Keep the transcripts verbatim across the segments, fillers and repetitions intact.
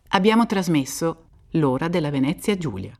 Abbiamo trasmesso L'ora della Venezia Giulia.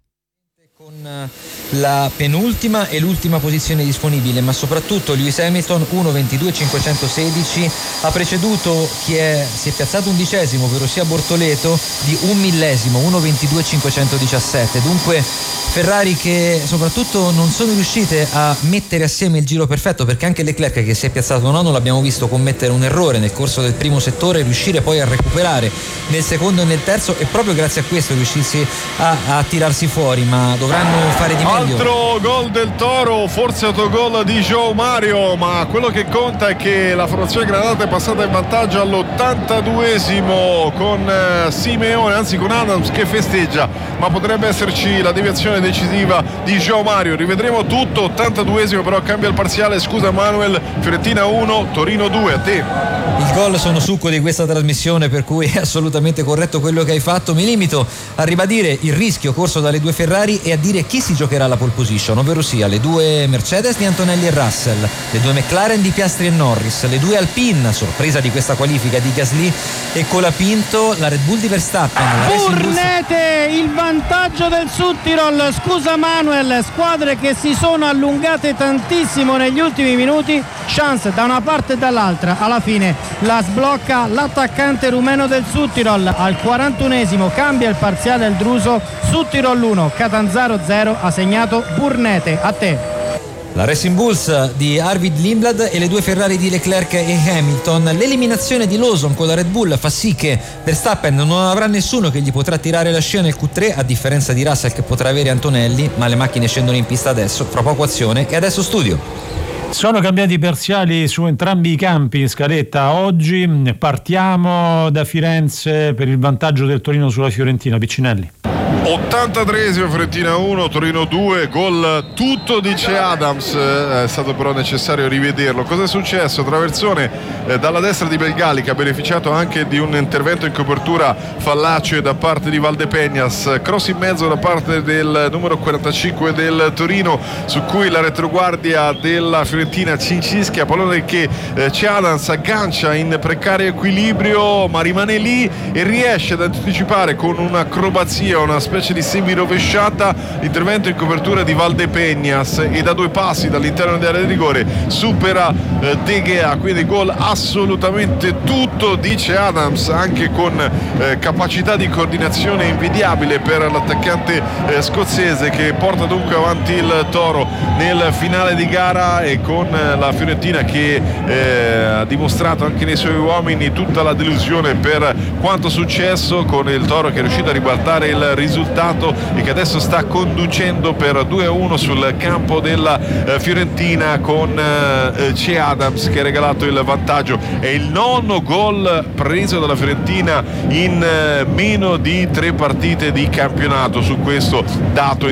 Con la penultima e l'ultima posizione disponibile, ma soprattutto Lewis Hamilton uno ventidue cinquecentosedici ha preceduto chi è, si è piazzato undicesimo, ovvero sia Bortoleto, di un millesimo, uno ventidue cinquecentodiciassette. Dunque Ferrari che soprattutto non sono riuscite a mettere assieme il giro perfetto, perché anche Leclerc, che si è piazzato nono, l'abbiamo visto commettere un errore nel corso del primo settore, riuscire poi a recuperare nel secondo e nel terzo e proprio grazie a questo riuscirsi a, a tirarsi fuori, ma dovranno fare di meglio. Altro gol del Toro, forse autogol di João Mario, ma quello che conta è che la formazione granata è passata in vantaggio all'ottantaduesimo con eh, Simeone, anzi con Adams che festeggia, ma potrebbe esserci la deviazione decisiva di João Mario. Rivedremo tutto. ottantaduesimo però cambia il parziale, scusa Manuel. Fiorentina uno, Torino due. A te. Il gol sono succo di questa trasmissione, per cui è assolutamente corretto quello che hai fatto. Mi limito a ribadire il rischio corso dalle due Ferrari e a dire chi si giocherà la pole position, ovvero sia le due Mercedes di Antonelli e Russell, le due McLaren di Piastri e Norris, le due Alpine, sorpresa di questa qualifica, di Gasly e Colapinto, la Red Bull di Verstappen, la Burnete, il vantaggio del Südtirol. Scusa Manuel, squadre che si sono allungate tantissimo negli ultimi minuti, chance da una parte e dall'altra, alla fine la sblocca l'attaccante rumeno del Südtirol. Al quarantunesimo cambia il parziale al Druso, Südtirol uno, Catanzaro zero, ha segnato Burnete. A te. La Racing Bulls di Arvid Lindblad e le due Ferrari di Leclerc e Hamilton. L'eliminazione di Lawson con la Red Bull fa sì che Verstappen non avrà nessuno che gli potrà tirare la scia nel Q tre, a differenza di Russell che potrà avere Antonelli, ma le macchine scendono in pista adesso, fra poco azione e adesso studio. Sono cambiati i parziali su entrambi i campi in scaletta oggi. Partiamo da Firenze per il vantaggio del Torino sulla Fiorentina. Piccinelli. ottantatreesimo, Fiorentina uno, Torino due, gol tutto dice Adams, è stato però necessario rivederlo. Cosa è successo? Traversone eh, dalla destra di Belgali, che ha beneficiato anche di un intervento in copertura fallace da parte di Valdepeñas, cross in mezzo da parte del numero quarantacinque del Torino, su cui la retroguardia della Fiorentina cincischia, pallone che eh, c'è Adams, aggancia in precario equilibrio ma rimane lì e riesce ad anticipare con un'acrobazia, una specie di semi-rovesciata, l'intervento in copertura di Valdepeñas e da due passi dall'interno dell'area di rigore supera eh, De Gea, quindi gol assolutamente tutto dice Adams, anche con eh, capacità di coordinazione invidiabile per l'attaccante eh, scozzese, che porta dunque avanti il Toro nel finale di gara, e con eh, la Fiorentina che eh, ha dimostrato anche nei suoi uomini tutta la delusione per quanto successo, con il Toro che è riuscito a ribaltare il risultato e che adesso sta conducendo per due a uno sul campo della eh, Fiorentina, con eh, C. Adams che ha regalato il vantaggio. È il nono gol preso dalla Fiorentina in eh, meno di tre partite di campionato. Su questo dato